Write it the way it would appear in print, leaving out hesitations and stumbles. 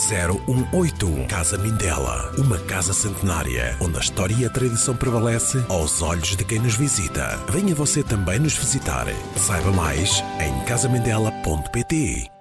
018. Casa Mindela, uma casa centenária, onde a história e a tradição prevalece aos olhos de quem nos visita. Venha você também nos visitar. Saiba mais em casamindela.pt.